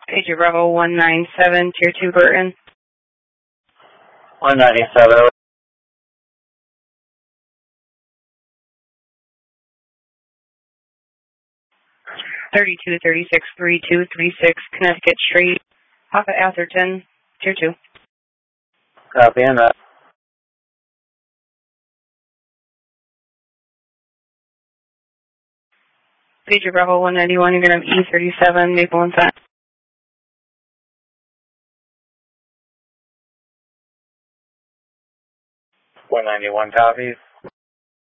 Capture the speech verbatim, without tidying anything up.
Pager Bravo one nine seven, Tier two, Burton. one ninety-seven. thirty-two thirty-six, thirty-two thirty-six, Connecticut Street, Papa Atherton, Tier two. Copy on that. Pager Bravo one ninety-one, you're going to have E thirty-seven, Maple and Fence. one ninety-one copies.